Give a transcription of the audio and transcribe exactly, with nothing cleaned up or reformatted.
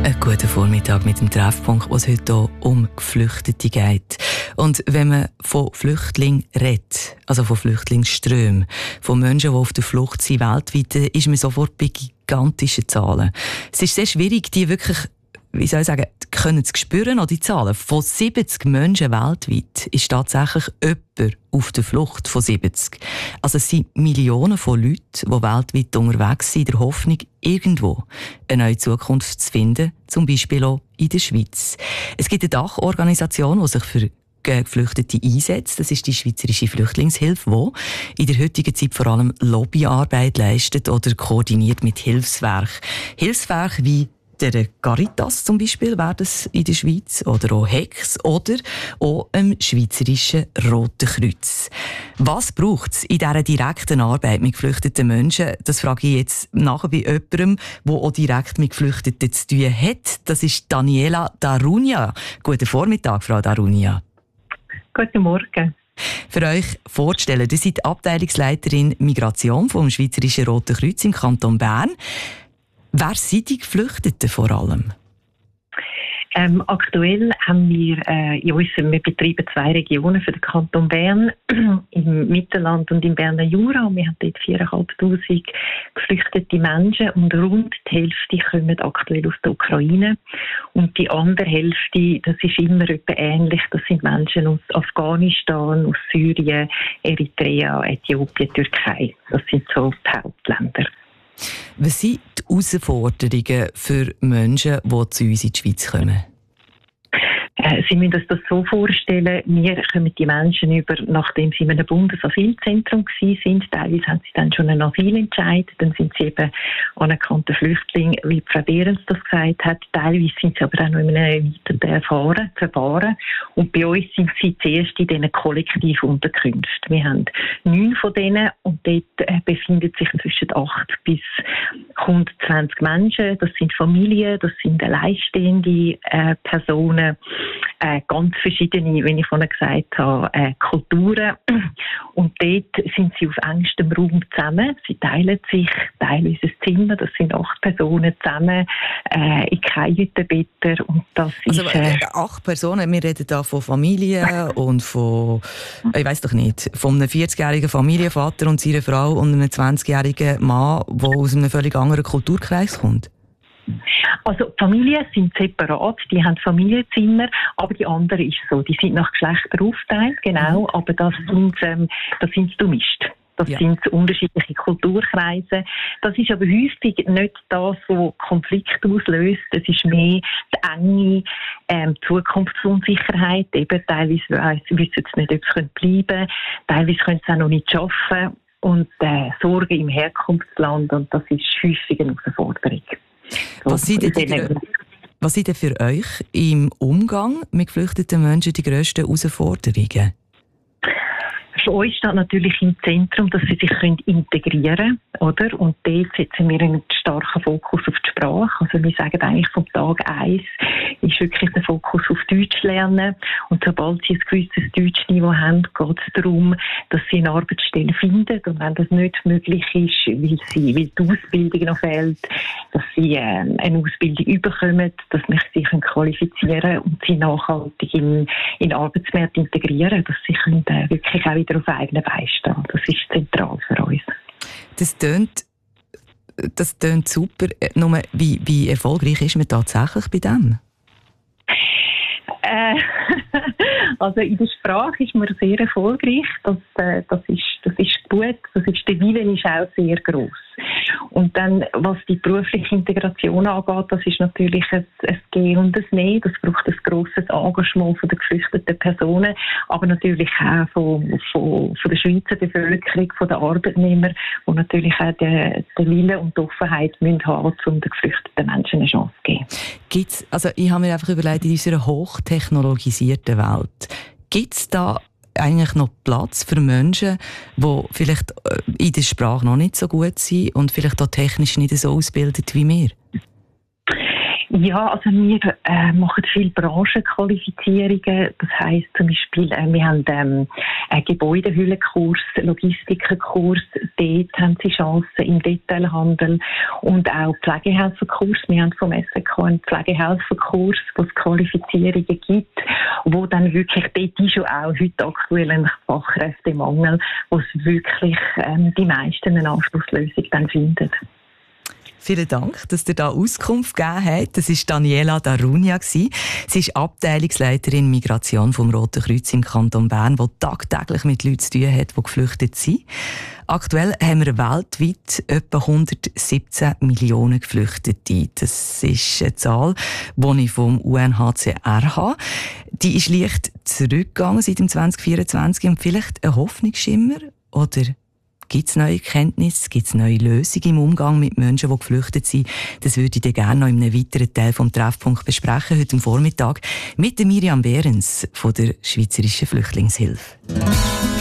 Einen guten Vormittag mit dem Treffpunkt, wo es heute hier um Geflüchtete geht. Und wenn man von Flüchtlingen redet, also von Flüchtlingsströmen, von Menschen, die auf der Flucht sind weltweit, ist man sofort bei gigantischen Zahlen. Es ist sehr schwierig, die wirklich, wie soll ich sagen, können zu spüren, die Zahlen. Von siebzig Menschen weltweit ist tatsächlich jemand auf der Flucht von siebzig. Also es sind Millionen von Leuten, die weltweit unterwegs sind, in der Hoffnung, irgendwo eine neue Zukunft zu finden, zum Beispiel auch in der Schweiz. Es gibt eine Dachorganisation, die sich für Geflüchtete einsetzt. Das ist die Schweizerische Flüchtlingshilfe, die in der heutigen Zeit vor allem Lobbyarbeit leistet oder koordiniert mit Hilfswerken. Hilfswerke wie der Caritas zum Beispiel wäre das in der Schweiz, oder auch Hex oder auch im Schweizerischen Roten Kreuz. Was braucht es in dieser direkten Arbeit mit geflüchteten Menschen? Das frage ich jetzt nachher bei jemandem, der auch direkt mit Geflüchteten zu tun hat. Das ist Daniela Darunia. Guten Vormittag, Frau Darunia. Guten Morgen. Für euch vorzustellen, ihr seid Abteilungsleiterin Migration vom Schweizerischen Roten Kreuz im Kanton Bern. Wer sind die Geflüchteten vor allem? Ähm, aktuell haben wir äh, in unserem, wir betreiben zwei Regionen für den Kanton Bern, im Mittelland und im Berner Jura. Wir haben dort viertausendfünfhundert geflüchtete Menschen und rund die Hälfte kommen aktuell aus der Ukraine. Und die andere Hälfte, das ist immer etwa ähnlich, das sind Menschen aus Afghanistan, aus Syrien, Eritrea, Äthiopien, Türkei. Das sind so die Hauptländer. Was sind die Herausforderungen für Menschen, die zu uns in die Schweiz kommen? Sie müssen sich das so vorstellen, wir kommen die Menschen über, nachdem sie in einem Bundesasylzentrum gewesen sind. Teilweise haben sie dann schon einen Asylentscheid, dann sind sie eben anerkannte Flüchtlinge, wie Frau Behrens das gesagt hat. Teilweise sind sie aber auch noch in einem erweiterten Verfahren. Und bei uns sind sie zuerst in diesen kollektiven Unterkünften. Wir haben neun von denen und dort äh, befinden sich zwischen acht bis hundertzwanzig Menschen. Das sind Familien, das sind alleinstehende äh, Personen, Äh, ganz verschiedene, wie ich vorhin gesagt habe, äh, Kulturen. Und dort sind sie auf engstem Raum zusammen. Sie teilen sich teilweise ein Zimmer, das sind acht Personen zusammen, äh, in Kajütenbetten. Und das also, ist... Äh, acht Personen, wir reden da von Familie und von, ich weiss doch nicht, von einem vierzigjährigen Familienvater und seiner Frau und einem zwanzigjährigen Mann, der aus einem völlig anderen Kulturkreis kommt. Also die Familien sind separat, die haben Familienzimmer, aber die anderen ist so, die sind nach Geschlechter aufgeteilt, genau, mhm. aber das sind, ähm, das sind gemischt. Das ja. sind unterschiedliche Kulturkreise. Das ist aber häufig nicht das, was Konflikt auslöst. Es ist mehr die enge ähm, Zukunftsunsicherheit. Eben, teilweise wissen sie nicht, ob sie bleiben können. Teilweise können sie auch noch nicht arbeiten. Und äh, Sorgen im Herkunftsland. Und das ist häufig eine Herausforderung. So, was, sind die, was sind denn für euch im Umgang mit geflüchteten Menschen die grössten Herausforderungen? Für uns steht natürlich im Zentrum, dass sie sich integrieren können, oder? Und dort setzen wir einen starken Fokus auf die Sprache. Also wir sagen eigentlich vom Tag eins ist wirklich der Fokus auf Deutsch lernen. Und sobald sie ein gewisses Deutschniveau haben, geht es darum, dass sie eine Arbeitsstelle finden. Und wenn das nicht möglich ist, weil, sie, weil die Ausbildung noch fehlt, dass sie äh, eine Ausbildung bekommen, dass wir sie können qualifizieren und sie nachhaltig in, in den Arbeitsmarkt integrieren, dass sie können, äh, wirklich auch wieder auf eigenen Beinen stehen. Das ist zentral für uns. Das tönt, das tönt super. Nur, wie, wie erfolgreich ist man tatsächlich bei dem? Äh, also in der Sprache ist man sehr erfolgreich. Das, äh, das, ist, das ist gut. Das ist, der Wille ist auch sehr gross. Und dann, was die berufliche Integration angeht, das ist natürlich ein, ein Gehen und ein Nehmen. Das braucht ein grosses Engagement von den geflüchteten Personen, aber natürlich auch von, von, von der Schweizer Bevölkerung, von den Arbeitnehmern, die natürlich auch den, den Wille und die Offenheit müssen haben, um den geflüchteten Menschen eine Chance zu geben. Gibt's, also ich habe mir einfach überlegt, in unserer hochtechnologisierten Welt, gibt es da eigentlich noch Platz für Menschen, die vielleicht in der Sprache noch nicht so gut sind und vielleicht auch technisch nicht so ausgebildet wie wir? Ja, also wir äh, machen viele Branchenqualifizierungen. Das heisst zum Beispiel, äh, wir haben ähm, einen Gebäudehüllenkurs, Logistikkurs, dort haben sie Chancen im Detailhandel und auch Pflegehelferkurs. Wir haben vom S E K einen Pflegehelferkurs, wo es Qualifizierungen gibt, wo dann wirklich, dort ist ja auch heute aktuell ein Fachkräftemangel, wo es wirklich ähm, die meisten eine Anschlusslösung dann finden. Vielen Dank, dass ihr da Auskunft gegeben habt. Das war Daniela Darunia. Sie ist Abteilungsleiterin Migration vom Roten Kreuz im Kanton Bern, die tagtäglich mit Leuten zu tun hat, die geflüchtet sind. Aktuell haben wir weltweit etwa hundertsiebzehn Millionen Geflüchtete. Das ist eine Zahl, die ich vom U N H C R habe. Die ist leicht zurückgegangen seit dem zwanzig vierundzwanzig. Und vielleicht ein Hoffnungsschimmer? Oder gibt es neue Kenntnisse? Gibt es neue Lösungen im Umgang mit Menschen, die geflüchtet sind? Das würde ich dann gerne noch in einem weiteren Teil des Treffpunkts besprechen, heute am Vormittag, mit der Miriam Behrens von der Schweizerischen Flüchtlingshilfe.